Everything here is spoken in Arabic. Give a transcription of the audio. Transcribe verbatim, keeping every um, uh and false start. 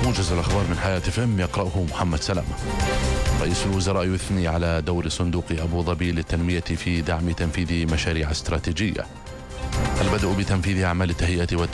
موجز الأخبار من حياة فم يقرأه محمد سلامة. رئيس الوزراء يثني على دور صندوق أبو ظبي للتنمية في دعم تنفيذ مشاريع استراتيجية. البدء بتنفيذ أعمال التهيئة